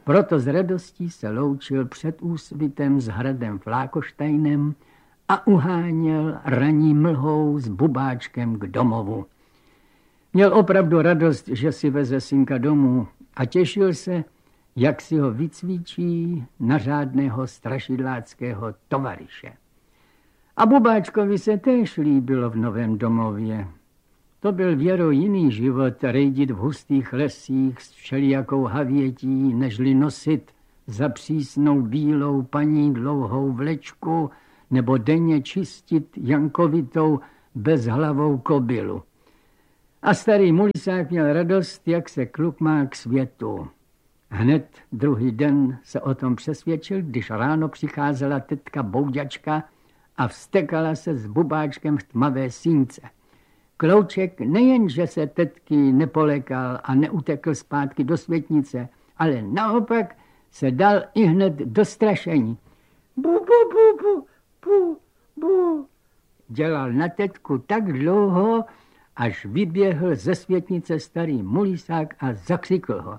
Proto s radostí se loučil před úsvitem s hradem Flákoštajnem a uháněl ranní mlhou s Bubáčkem k domovu. Měl opravdu radost, že si veze synka domů a těšil se, jak si ho vycvičí na řádného strašidláckého tovaryše. A Bubáčkovi se též líbilo v novém domově. To byl věro jiný život, rejdit v hustých lesích s všelijakou havětí, nežli nosit za přísnou bílou paní dlouhou vlečku nebo denně čistit jankovitou bezhlavou kobylu. A starý Mulisák měl radost, jak se kluk má k světu. Hned druhý den se o tom přesvědčil, když ráno přicházela tetka Bouďačka a vztekala se s Bubáčkem v tmavé sínce. Klouček nejenže se tetky nepolekal a neutekl zpátky do světnice, ale naopak se dal i hned do strašení. Bu, bu, bu, bu, bu, bu. Dělal na tetku tak dlouho, až vyběhl ze světnice starý Mulisák a zakřikl ho.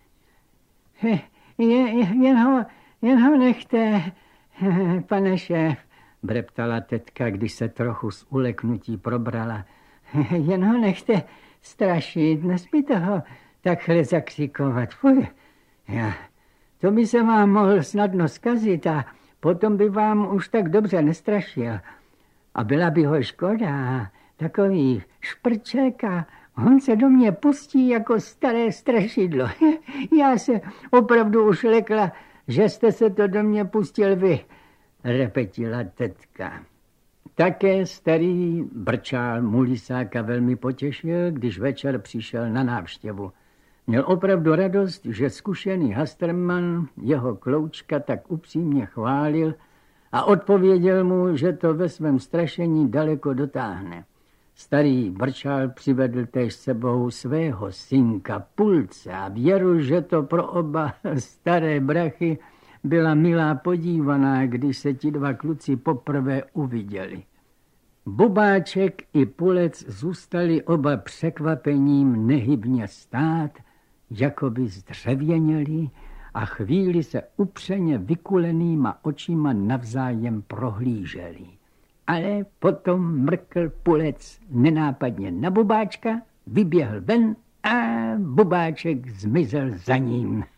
Jen ho nechte, pane šéf, breptala tetka, když se trochu z uleknutí probrala. Jen ho nechte strašit, nesmíte ho takhle zakřikovat. Fuj, to by se vám mohl snadno zkazit a potom by vám už tak dobře nestrašil. A byla by ho škoda, takový šprček a on se do mě pustí jako staré strašidlo. Já se opravdu už lekla, že jste se to do mě pustil vy, repetila tetka. Také starý brčál Mulisáka velmi potěšil, když večer přišel na návštěvu. Měl opravdu radost, že zkušený Hasterman jeho Kloučka tak upřímně chválil a odpověděl mu, že to ve svém strašení daleko dotáhne. Starý brčál přivedl též sebou svého synka Pulce a věru, že to pro oba staré brachy byla milá podívaná, když se ti dva kluci poprvé uviděli. Bubáček i Pulec zůstali oba překvapením nehybně stát, jako by zdřevěněli a chvíli se upřeně vykulenýma očima navzájem prohlíželi. Ale potom mrkl Pulec nenápadně na Bubáčka, vyběhl ven a Bubáček zmizel za ním.